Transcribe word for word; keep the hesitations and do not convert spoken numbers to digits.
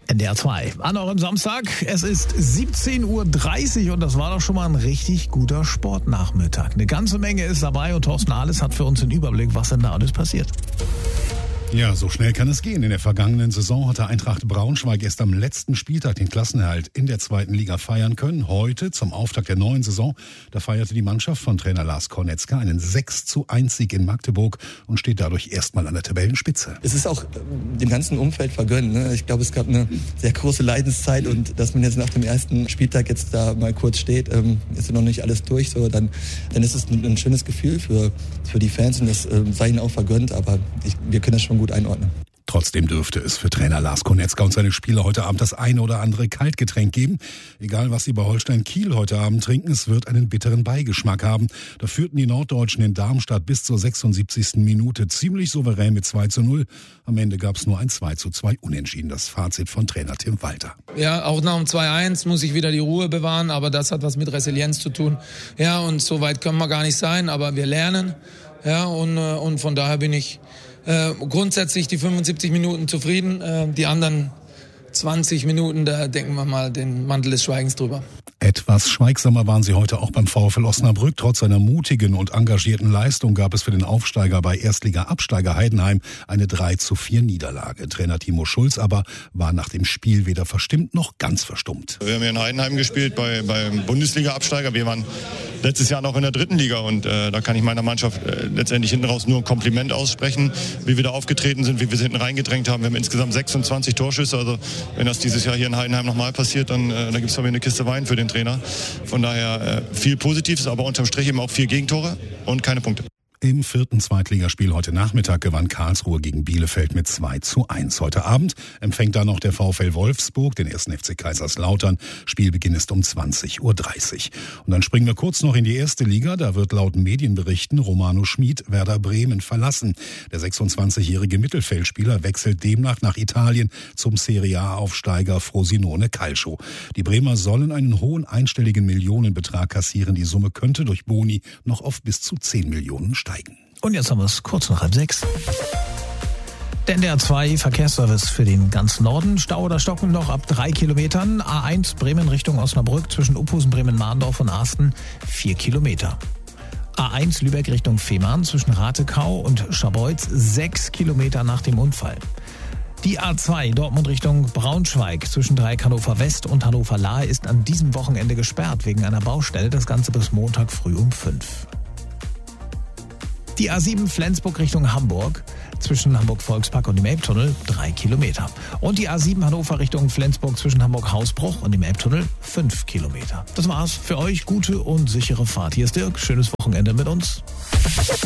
N D R zwei. An eurem Samstag. Es ist siebzehn Uhr dreißig und das war doch schon mal ein richtig guter Sportnachmittag. Eine ganze Menge ist dabei und Thorsten Ahles hat für uns den Überblick, was denn da alles passiert. Ja, so schnell kann es gehen. In der vergangenen Saison hatte Eintracht Braunschweig erst am letzten Spieltag den Klassenerhalt in der zweiten Liga feiern können. Heute, zum Auftakt der neuen Saison, da feierte die Mannschaft von Trainer Lars Kornetzka einen sechs zu eins Sieg in Magdeburg und steht dadurch erstmal an der Tabellenspitze. Es ist auch dem ganzen Umfeld vergönnt. Ne? Ich glaube, es gab eine sehr große Leidenszeit und dass man jetzt nach dem ersten Spieltag jetzt da mal kurz steht, ähm, ist ja noch nicht alles durch. So, dann, dann ist es ein, ein schönes Gefühl für, für die Fans und das ähm, sei ihnen auch vergönnt, aber ich, wir können das schon gut einordnen. Trotzdem dürfte es für Trainer Lars Kornetzka und seine Spieler heute Abend das eine oder andere Kaltgetränk geben. Egal, was sie bei Holstein Kiel heute Abend trinken, es wird einen bitteren Beigeschmack haben. Da führten die Norddeutschen in Darmstadt bis zur sechsundsiebzigsten Minute ziemlich souverän mit zwei zu null. Am Ende gab es nur ein zwei zu zwei Unentschieden. Das Fazit von Trainer Tim Walter. Ja, auch nach dem zwei eins muss ich wieder die Ruhe bewahren, aber das hat was mit Resilienz zu tun. Ja, und so weit können wir gar nicht sein, aber wir lernen. Ja, und, und von daher bin ich Äh, grundsätzlich die fünfundsiebzig Minuten zufrieden, äh, die anderen zwanzig Minuten, da denken wir mal den Mantel des Schweigens drüber. Etwas schweigsamer waren sie heute auch beim VfL Osnabrück. Trotz seiner mutigen und engagierten Leistung gab es für den Aufsteiger bei Erstliga-Absteiger Heidenheim eine drei zu vier Niederlage. Trainer Timo Schulz aber war nach dem Spiel weder verstimmt noch ganz verstummt. Wir haben hier in Heidenheim gespielt bei, beim Bundesliga-Absteiger. Wir waren letztes Jahr noch in der dritten Liga und äh, da kann ich meiner Mannschaft äh, letztendlich hinten raus nur ein Kompliment aussprechen, wie wir da aufgetreten sind, wie wir sie hinten reingedrängt haben. Wir haben insgesamt sechsundzwanzig Torschüsse, also wenn das dieses Jahr hier in Heidenheim nochmal passiert, dann, äh, dann gibt es von mir eine Kiste Wein für den Trainer. Von daher äh, viel Positives, aber unterm Strich eben auch vier Gegentore und keine Punkte. Im vierten Zweitligaspiel heute Nachmittag gewann Karlsruhe gegen Bielefeld mit zwei zu eins. Heute Abend empfängt dann noch der VfL Wolfsburg den ersten F C Kaiserslautern. Spielbeginn ist um zwanzig Uhr dreißig. Und dann springen wir kurz noch in die erste Liga. Da wird laut Medienberichten Romano Schmid Werder Bremen verlassen. Der sechsundzwanzigjährige Mittelfeldspieler wechselt demnach nach Italien zum Serie A-Aufsteiger Frosinone Calcio. Die Bremer sollen einen hohen einstelligen Millionenbetrag kassieren. Die Summe könnte durch Boni noch auf bis zu zehn Millionen steigen. Und jetzt haben wir es kurz nach halb sechs. Der N D R zwei Verkehrsservice für den ganzen Norden. Stau oder Stocken noch ab drei Kilometern. A eins Bremen Richtung Osnabrück zwischen Uphusen, Bremen-Mahndorf und Arsten vier Kilometer. A eins Lübeck Richtung Fehmarn zwischen Ratekau und Scharbeutz sechs Kilometer nach dem Unfall. Die A zwei Dortmund Richtung Braunschweig zwischen Dreieck Hannover West und Hannover Lahe ist an diesem Wochenende gesperrt wegen einer Baustelle. Das Ganze bis Montag früh um fünf. Die A sieben Flensburg Richtung Hamburg zwischen Hamburg-Volkspark und dem Elbtunnel drei Kilometer. Und die A sieben Hannover Richtung Flensburg zwischen Hamburg-Hausbruch und dem Elbtunnel fünf Kilometer. Das war's für euch. Gute und sichere Fahrt. Hier ist Dirk. Schönes Wochenende mit uns.